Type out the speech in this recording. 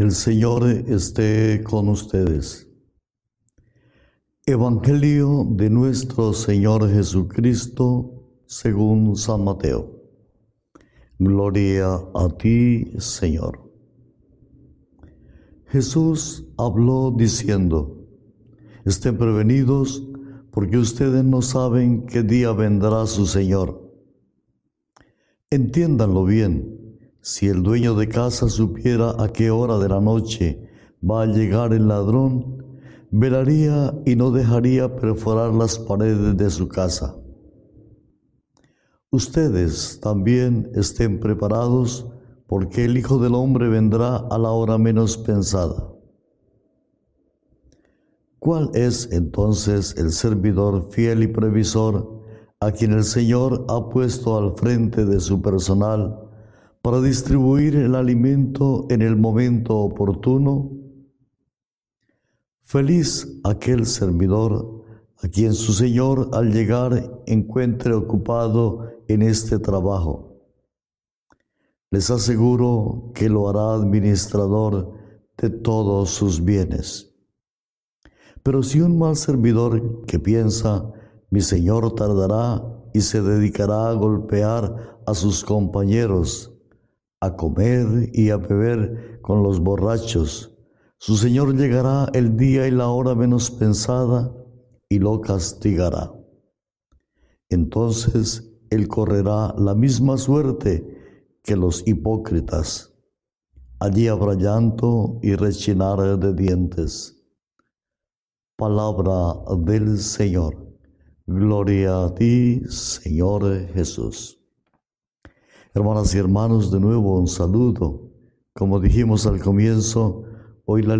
El Señor esté con ustedes. Evangelio de nuestro Señor Jesucristo según San Mateo. Gloria a ti, Señor. Jesús habló diciendo: estén prevenidos, porque ustedes no saben qué día vendrá su Señor. Entiéndanlo bien. Si el dueño de casa supiera a qué hora de la noche va a llegar el ladrón, velaría y no dejaría perforar las paredes de su casa. Ustedes también estén preparados, porque el Hijo del Hombre vendrá a la hora menos pensada. ¿Cuál es entonces el servidor fiel y previsor a quien el Señor ha puesto al frente de su personal para distribuir el alimento en el momento oportuno? Feliz aquel servidor a quien su Señor al llegar encuentre ocupado en este trabajo. Les aseguro que lo hará administrador de todos sus bienes. Pero si un mal servidor que piensa, mi Señor tardará, y se dedicará a golpear a sus compañeros, a comer y a beber con los borrachos, su Señor llegará el día y la hora menos pensada y lo castigará. Entonces él correrá la misma suerte que los hipócritas. Allí habrá llanto y rechinar de dientes. Palabra del Señor. Gloria a ti, Señor Jesús. Hermanas y hermanos, de nuevo un saludo. Como dijimos al comienzo, hoy la